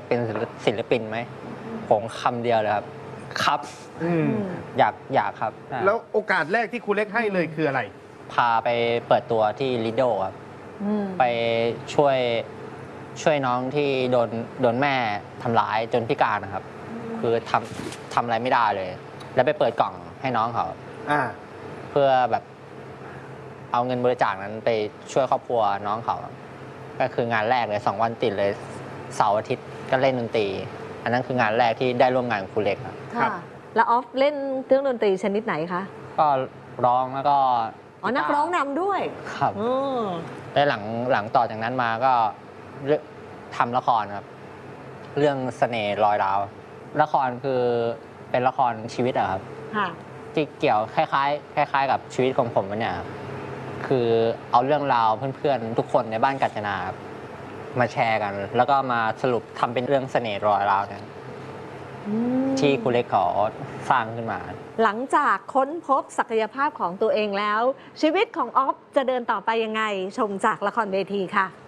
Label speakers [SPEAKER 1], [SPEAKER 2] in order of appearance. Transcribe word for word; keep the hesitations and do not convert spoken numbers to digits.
[SPEAKER 1] เป็นศิลปินไหมผมคำเดียวเลยครับครับอยากอยากครับ
[SPEAKER 2] แล้วโอกาสแรกที่ครูเล็กให้เลยคืออะไร
[SPEAKER 1] พาไปเปิดตัวที่ลิโดครับไปช่วยช่วยน้องที่โดนโดนแม่ทำร้ายจนพิการนะครับคือทำทำอะไรไม่ได้เลยแล้วไปเปิดกล่องให้น้องเขาเพื่อแบบเอาเงินบริจาคนั้นไปช่วยครอบครัวน้องเขาก็คืองานแรกเลยสองวันติดเลยเสาร์อาทิตย์ก็เล่นดนตรีอันนั้นคืองานแรกที่ได้ร่วมงานกับครูเล็ก
[SPEAKER 3] ครับแล้วออฟเล่นเครื่องดนตรีชนิดไหนคะ
[SPEAKER 1] ก็ร้องแล้วก็
[SPEAKER 3] อ๋อนักร้องนำด้วย
[SPEAKER 1] ครับแล้วหลังหลังต่อจากนั้นมาก็ทำละครครับเรื่องเสน่ห์ลอยดาวละครคือเป็นละครชีวิตอะครับที่เกี่ยวคล้ายๆคล้ายๆกับชีวิตของผมเนี่ยคือเอาเรื่องราวเพื่อนๆทุกคนในบ้านกาญจนาครับมาแชร์กันแล้วก็มาสรุปทำเป็นเรื่องเสน่ห์ลอยดาวเนี่ยที่ครูเล็กขอสร้างขึ้นมา
[SPEAKER 3] หลังจากค้นพบศักยภาพของตัวเองแล้วชีวิตของออฟจะเดินต่อไปยังไงชมจากละครเวทีค่ะ